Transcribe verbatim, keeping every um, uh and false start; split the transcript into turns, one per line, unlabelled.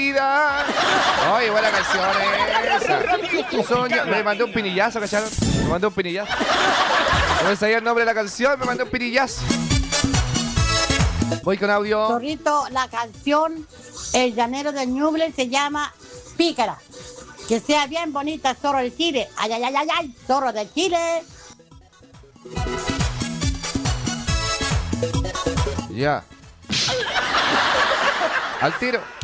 vida. Oye, buena canción esa. Soña- Me mandé un pinillazo, ¿cacharon? Me mandé un pinillazo. No me sabía el nombre de la canción, me mandé un pinillazo. Voy con audio.
Zorrito, la canción El Llanero del Ñuble se llama Pícara. Que sea bien bonita, zorro del Chile. Ay, ay, ay, ay, ay, zorro del Chile.
Ya. Al tiro.